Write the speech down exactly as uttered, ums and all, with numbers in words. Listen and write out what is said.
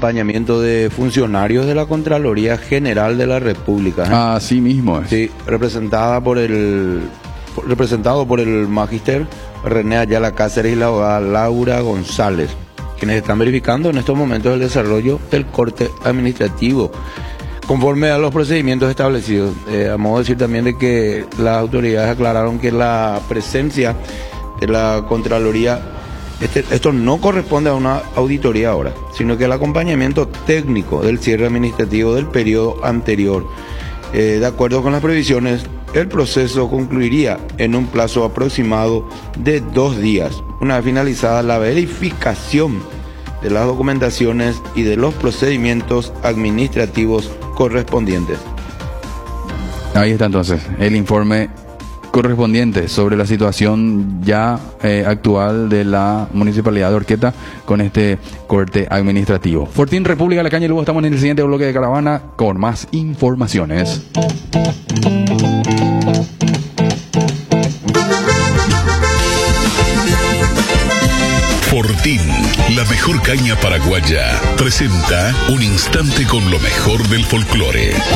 acompañamiento de funcionarios de la Contraloría General de la República. ¿eh? Así mismo es. Sí, representada por el, representado por el magíster René Ayala Cáceres y la abogada Laura González, quienes están verificando en estos momentos el desarrollo del corte administrativo conforme a los procedimientos establecidos. Eh, a modo de decir también de que las autoridades aclararon que la presencia de la Contraloría, este, esto no corresponde a una auditoría ahora, sino que el acompañamiento técnico del cierre administrativo del periodo anterior. Eh, de acuerdo con las previsiones, el proceso concluiría en un plazo aproximado de dos días, una vez finalizada la verificación de las documentaciones y de los procedimientos administrativos correspondientes. Ahí está entonces el informe correspondiente sobre la situación ya eh, actual de la Municipalidad de Horqueta con este corte administrativo. Fortín, República de la Caña, y luego estamos en el siguiente bloque de Caravana con más informaciones. Fortín, la mejor caña paraguaya, presenta un instante con lo mejor del folclore.